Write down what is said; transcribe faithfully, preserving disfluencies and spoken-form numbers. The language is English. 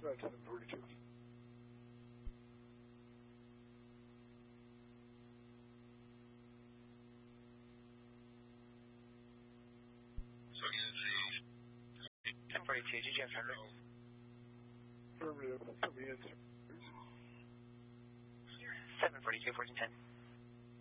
about seven forty-two. ten forty-two, did you have traffic? Affirmative, coming in. seven forty-two, fourteen ten.